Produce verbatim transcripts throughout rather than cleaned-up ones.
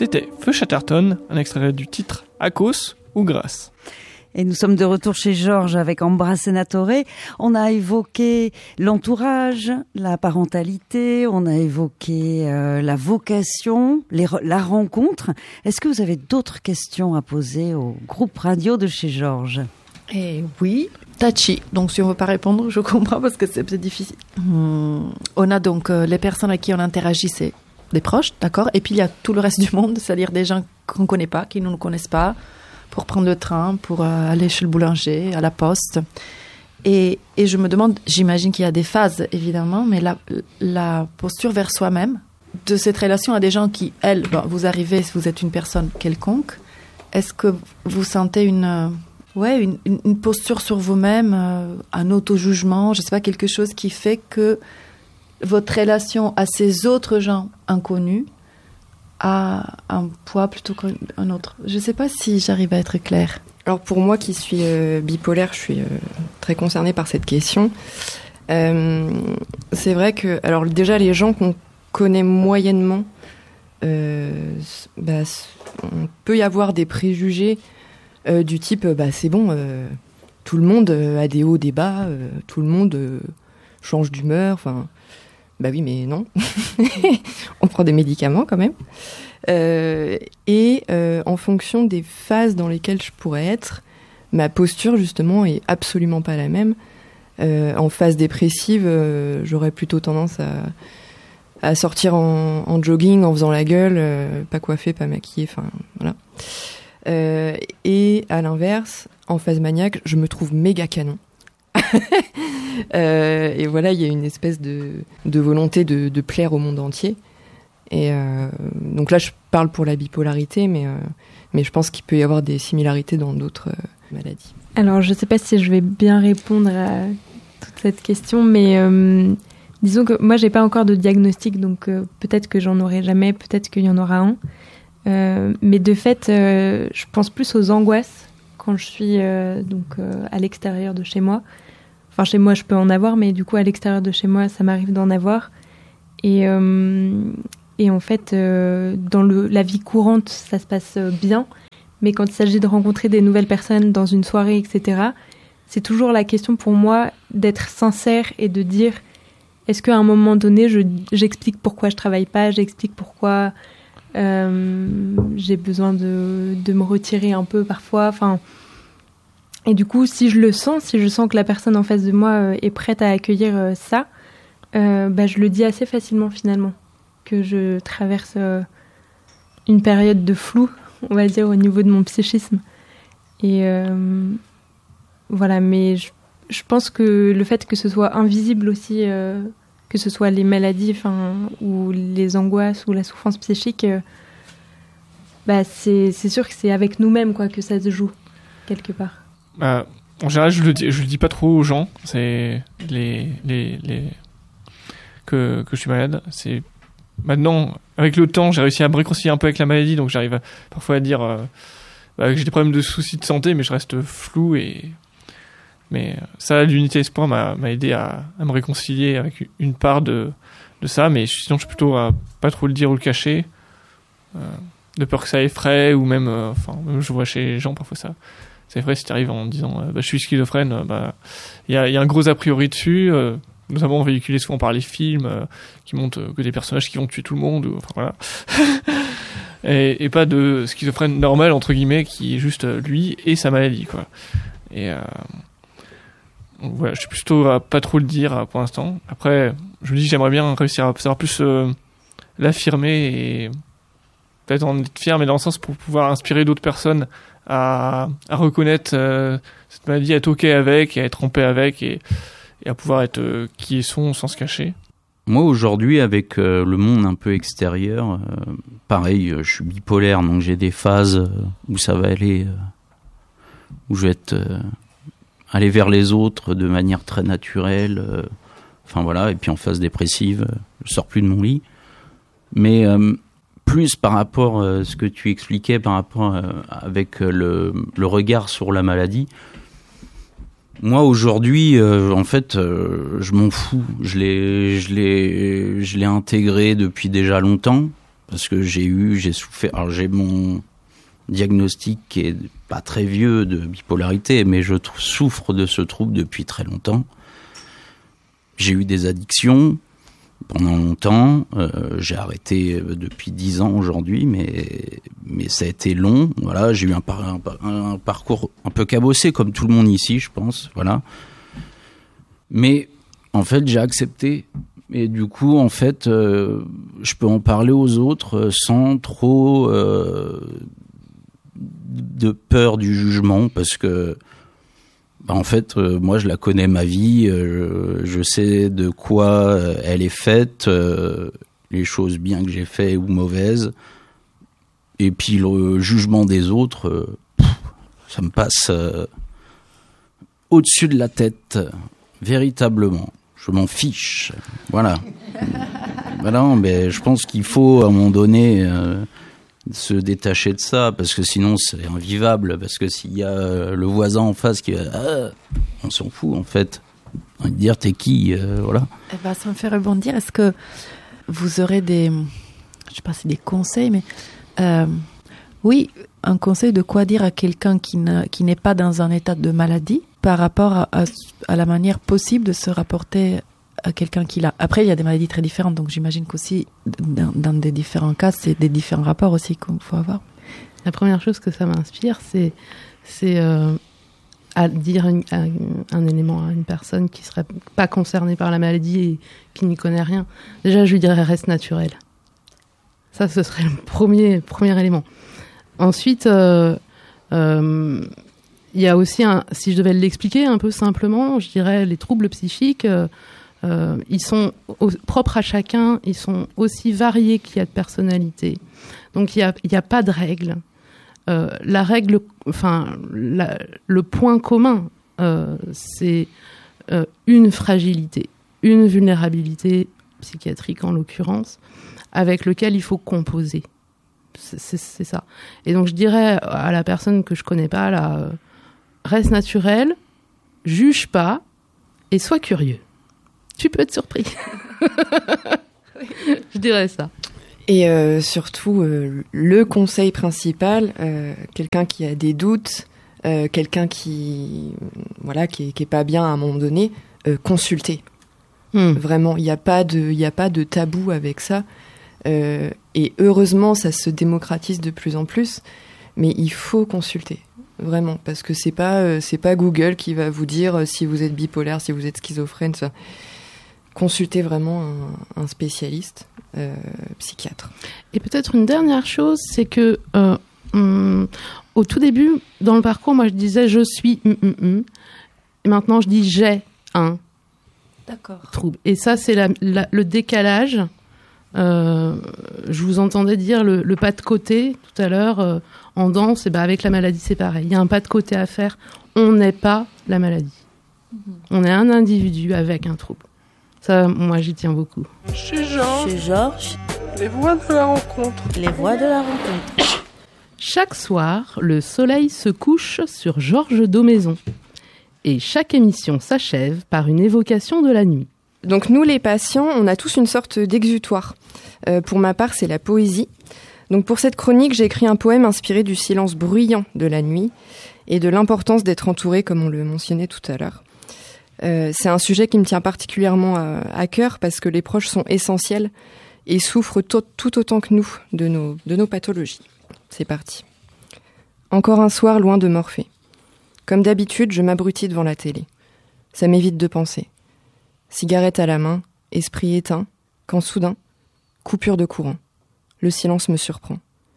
C'était Feu Chatterton, un extrait du titre Akos ou Grâce. Et nous sommes de retour chez Georges avec Ambra Senatore. On a évoqué l'entourage, la parentalité, on a évoqué euh, la vocation, les, la rencontre. Est-ce que vous avez d'autres questions à poser au groupe radio de chez Georges ? Eh oui, Tachi. Donc si on ne veut pas répondre, je comprends parce que c'est peut-être difficile. Hum, on a donc euh, les personnes à qui on interagit, c'est des proches, d'accord ? Et puis il y a tout le reste du monde, c'est-à-dire des gens qu'on ne connaît pas, qui ne nous connaissent pas, pour prendre le train, pour euh, aller chez le boulanger, à la poste. Et, et je me demande, j'imagine qu'il y a des phases, évidemment, mais la, la posture vers soi-même, de cette relation à des gens qui, elles, bon, vous arrivez, si vous êtes une personne quelconque, est-ce que vous sentez une, euh, ouais, une, une, une posture sur vous-même, euh, un auto-jugement, je ne sais pas, quelque chose qui fait que votre relation à ces autres gens inconnus a un poids plutôt qu'un autre. Je ne sais pas si j'arrive à être claire. Alors pour moi qui suis euh, bipolaire, je suis euh, très concernée par cette question. Euh, c'est vrai que, alors déjà les gens qu'on connaît moyennement, euh, bah, on peut y avoir des préjugés euh, du type, bah c'est bon, euh, tout le monde a des hauts, des bas, euh, tout le monde euh, change d'humeur, enfin... Bah oui, mais non. On prend des médicaments quand même. Euh, et euh, en fonction des phases dans lesquelles je pourrais être, ma posture, justement, est absolument pas la même. Euh, en phase dépressive, euh, j'aurais plutôt tendance à, à sortir en, en jogging, en faisant la gueule, euh, pas coiffée, pas maquillée, enfin, voilà. Euh, et à l'inverse, en phase maniaque, je me trouve méga canon. euh, et voilà, il y a une espèce de, de volonté de, de plaire au monde entier. Et euh, donc là, je parle pour la bipolarité, mais, euh, mais je pense qu'il peut y avoir des similarités dans d'autres euh, maladies. Alors, je ne sais pas si je vais bien répondre à toute cette question, mais euh, disons que moi, je n'ai pas encore de diagnostic, donc euh, peut-être que j'en aurai jamais, peut-être qu'il y en aura un. Euh, mais de fait, euh, je pense plus aux angoisses quand je suis euh, donc, euh, à l'extérieur de chez moi. Enfin, chez moi, je peux en avoir, mais du coup, à l'extérieur de chez moi, ça m'arrive d'en avoir. Et, euh, et en fait, euh, dans le, la vie courante, ça se passe bien. Mais quand il s'agit de rencontrer des nouvelles personnes dans une soirée, et cetera, c'est toujours la question pour moi d'être sincère et de dire est-ce qu'à un moment donné, je, j'explique pourquoi je travaille pas, j'explique pourquoi euh, j'ai besoin de, de me retirer un peu parfois. Enfin, et du coup, si je le sens, si je sens que la personne en face de moi euh, est prête à accueillir euh, ça, euh, bah, je le dis assez facilement finalement, que je traverse euh, une période de flou, on va dire, au niveau de mon psychisme. Et euh, voilà, mais je, je pense que le fait que ce soit invisible aussi, euh, que ce soit les maladies, enfin, ou les angoisses ou la souffrance psychique, euh, bah c'est, c'est sûr que c'est avec nous-mêmes quoi, que ça se joue, quelque part. Euh, en général, je le dis, je le dis pas trop aux gens. C'est les, les, les... que que je suis malade. C'est maintenant, avec le temps, j'ai réussi à me réconcilier un peu avec la maladie, donc j'arrive à, parfois à dire euh, bah, que j'ai des problèmes de soucis de santé, mais je reste flou. Et mais ça, l'unité espoir m'a, m'a aidé à, à me réconcilier avec une part de de ça. Mais sinon, je suis plutôt à pas trop le dire ou le cacher, euh, de peur que ça effraie, ou même, euh, enfin, même je vois chez les gens parfois ça. C'est vrai, si tu arrives en disant euh, bah, je suis schizophrène, euh, bah il y a, y a un gros a priori dessus, euh, notamment véhiculé souvent par les films euh, qui montrent euh, que des personnages qui vont tuer tout le monde, ou, enfin voilà. et, et pas de schizophrène normal entre guillemets qui est juste euh, lui et sa maladie quoi. Et euh, donc, voilà, je suis plutôt à pas trop le dire euh, pour l'instant. Après, je me dis que j'aimerais bien réussir à savoir plus euh, l'affirmer et peut-être en être fier, mais dans le sens pour pouvoir inspirer d'autres personnes à, à reconnaître euh, cette maladie, à être ok avec, et à être en paix avec, et, et à pouvoir être euh, qui ils sont sans se cacher. Moi aujourd'hui, avec euh, le monde un peu extérieur, euh, pareil, euh, je suis bipolaire, donc j'ai des phases euh, où ça va aller, euh, où je vais être euh, aller vers les autres de manière très naturelle, euh, enfin voilà, et puis en phase dépressive, euh, je sors plus de mon lit, mais euh, plus par rapport à ce que tu expliquais, par rapport à, avec le, le regard sur la maladie. Moi, aujourd'hui, euh, en fait, euh, je m'en fous. Je l'ai, je l'ai, je l'ai intégré depuis déjà longtemps, parce que j'ai eu, j'ai souffert. Alors j'ai mon diagnostic qui est pas très vieux de bipolarité, mais je tr- souffre de ce trouble depuis très longtemps. J'ai eu des addictions pendant longtemps. Euh, j'ai arrêté depuis dix ans aujourd'hui, mais mais ça a été long. Voilà, j'ai eu un, par, un, un parcours un peu cabossé comme tout le monde ici, je pense. Voilà. Mais en fait, j'ai accepté. Et du coup, en fait, euh, je peux en parler aux autres sans trop euh, de peur du jugement, parce que, bah, en fait, euh, moi, je la connais, ma vie, euh, je sais de quoi elle est faite, euh, les choses bien que j'ai fait ou mauvaises. Et puis le jugement des autres, euh, pff, ça me passe euh, au-dessus de la tête, véritablement. Je m'en fiche. Voilà. Voilà, mais je pense qu'il faut, à un moment donné, euh, se détacher de ça, parce que sinon, c'est invivable. Parce que s'il y a euh, le voisin en face qui va... Ah, on s'en fout, en fait. On va dire, t'es qui euh, voilà. Eh ben, ça me fait rebondir. Est-ce que vous aurez des... Je sais pas si des conseils, mais... Euh, oui, un conseil de quoi dire à quelqu'un qui, n'a, qui n'est pas dans un état de maladie, par rapport à, à, à la manière possible de se rapporter à quelqu'un qui l'a. Après, il y a des maladies très différentes, donc j'imagine qu'aussi, dans, dans des différents cas, c'est des différents rapports aussi qu'il faut avoir. La première chose que ça m'inspire, c'est, c'est euh, à dire une, à, un élément à une personne qui ne serait pas concernée par la maladie et qui n'y connaît rien. Déjà, je lui dirais « reste naturel ». Ça, ce serait le premier, premier élément. Ensuite... Euh, euh, il y a aussi, un, si je devais l'expliquer un peu simplement, je dirais les troubles psychiques, euh, euh, ils sont au, propres à chacun, ils sont aussi variés qu'il y a de personnalités. Donc il n'y a, il y a pas de règle. Euh, la règle, enfin, la, le point commun, euh, c'est euh, une fragilité, une vulnérabilité psychiatrique en l'occurrence, avec lequel il faut composer. C'est, c'est, c'est ça. Et donc je dirais à la personne que je connais pas, là, euh, reste naturel, juge pas et sois curieux. Tu peux être surpris. Je dirais ça. Et euh, surtout, euh, le conseil principal, euh, quelqu'un qui a des doutes, euh, quelqu'un qui voilà qui est, qui est pas bien à un moment donné, euh, consulter. Hmm. Vraiment, il n'y a pas de il y a pas de tabou avec ça. Euh, et heureusement, ça se démocratise de plus en plus. Mais il faut consulter, vraiment, parce que c'est pas euh, c'est pas Google qui va vous dire euh, si vous êtes bipolaire, si vous êtes schizophrène. Ça. Consultez vraiment un, un spécialiste. Euh, psychiatre. Et peut-être une dernière chose, c'est que euh, hum, au tout début, dans le parcours, moi je disais je suis hum, hum, hum, et maintenant je dis j'ai un D'accord. trouble. Et ça, c'est la, la, le décalage. Euh, je vous entendais dire le, le pas de côté tout à l'heure euh, en danse, et ben avec la maladie c'est pareil. Il y a un pas de côté à faire. On n'est pas la maladie. Mm-hmm. On est un individu avec un trouble. Ça, moi, j'y tiens beaucoup. Chez Georges. Chez Georges. Les voix de la rencontre. Les voix de la rencontre. Chaque soir, le soleil se couche sur Georges Daumaison. Et chaque émission s'achève par une évocation de la nuit. Donc nous, les patients, on a tous une sorte d'exutoire. Euh, pour ma part, c'est la poésie. Donc pour cette chronique, j'ai écrit un poème inspiré du silence bruyant de la nuit et de l'importance d'être entouré, comme on le mentionnait tout à l'heure. Euh, c'est un sujet qui me tient particulièrement à, à cœur parce que les proches sont essentiels et souffrent tout, tout autant que nous de nos, de nos pathologies. C'est parti. Encore un soir loin de Morphée. Comme d'habitude, je m'abrutis devant la télé. Ça m'évite de penser. Cigarette à la main, esprit éteint, quand soudain, coupure de courant. Le silence me surprend.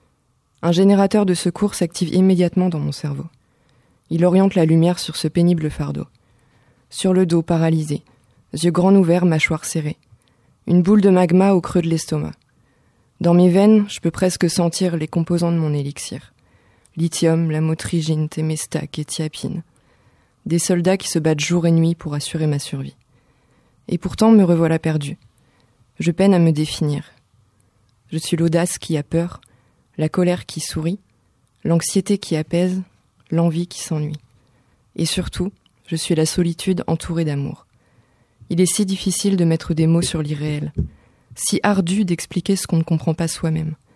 Un générateur de secours s'active immédiatement dans mon cerveau. Il oriente la lumière sur ce pénible fardeau. Sur le dos paralysé, yeux grands ouverts, mâchoire serrée. Une boule de magma au creux de l'estomac. Dans mes veines, je peux presque sentir les composants de mon élixir. Lithium, lamotrigine, thémestat, kétiapine. Des soldats qui se battent jour et nuit pour assurer ma survie. Et pourtant me revoilà perdu. Je peine à me définir. Je suis l'audace qui a peur, la colère qui sourit, l'anxiété qui apaise, l'envie qui s'ennuie. Et surtout, je suis la solitude entourée d'amour. Il est si difficile de mettre des mots sur l'irréel, si ardu d'expliquer ce qu'on ne comprend pas soi-même.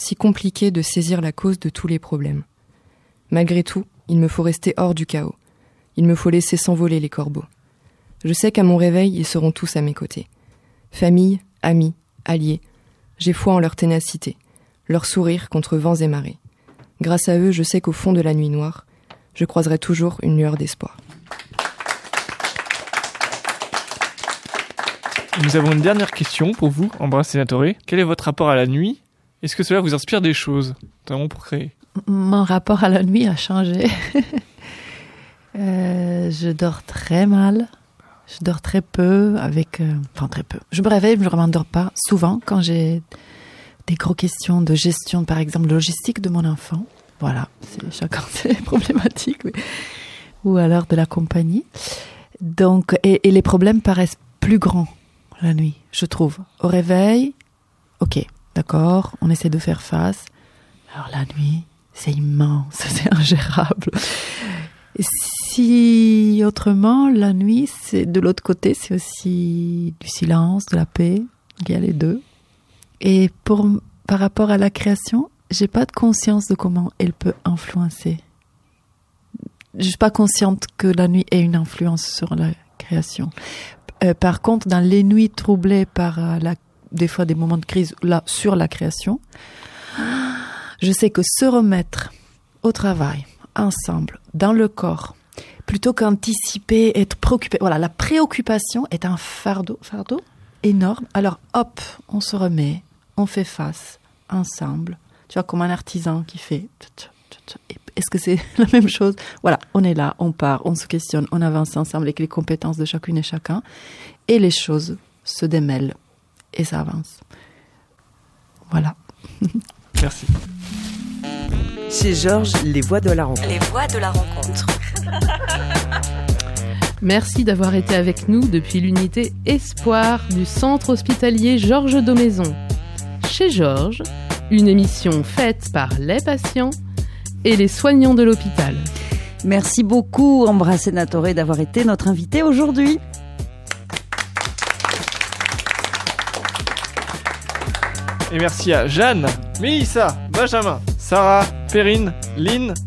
si compliqué de saisir la cause de tous les problèmes. Malgré tout, il me faut rester hors du chaos. Il me faut laisser s'envoler les corbeaux. Je sais qu'à mon réveil, ils seront tous à mes côtés. Famille, amis, alliés. J'ai foi en leur ténacité, leur sourire contre vents et marées. Grâce à eux, je sais qu'au fond de la nuit noire, je croiserai toujours une lueur d'espoir. Nous avons une dernière question pour vous, Ambra Senatore. Quel est votre rapport à la nuit ? Est-ce que cela vous inspire des choses, notamment pour créer ? Mon rapport à la nuit a changé. euh, je dors très mal. Je dors très peu, avec... Euh, enfin, très peu. Je me réveille, je ne m'endors pas. Souvent, quand j'ai des grosses questions de gestion, par exemple, logistique de mon enfant. Voilà, c'est, chacun ses problématiques. Mais... Ou alors de la compagnie. Donc, et, et les problèmes paraissent plus grands la nuit, je trouve. Au réveil, ok, d'accord, on essaie de faire face. Alors la nuit, c'est immense, c'est ingérable. Et si autrement, la nuit, c'est de l'autre côté, c'est aussi du silence, de la paix. Il y a les deux. Et pour, par rapport à la création, j'ai pas de conscience de comment elle peut influencer. Je suis pas consciente que la nuit ait une influence sur la création. Euh, par contre, dans les nuits troublées par euh, la, des fois des moments de crise là sur la création, je sais que se remettre au travail, ensemble, dans le corps, plutôt qu'anticiper, être préoccupé. Voilà, la préoccupation est un fardeau, fardeau énorme. Alors, hop, on se remet, on fait face, ensemble. Tu vois, comme un artisan qui fait... Est-ce que c'est la même chose ? Voilà, on est là, on part, on se questionne, on avance ensemble avec les compétences de chacune et chacun. Et les choses se démêlent et ça avance. Voilà. Merci. Chez Georges, les voix de la rencontre. Les voix de la rencontre. Merci d'avoir été avec nous depuis l'unité Espoir du centre hospitalier Georges Daumaison. Chez Georges, une émission faite par les patients et les soignants de l'hôpital. Merci beaucoup, Ambra Senatore, d'avoir été notre invité aujourd'hui. Et merci à Jeanne, Mélissa, Benjamin, Sarah, Perrine, Lynn,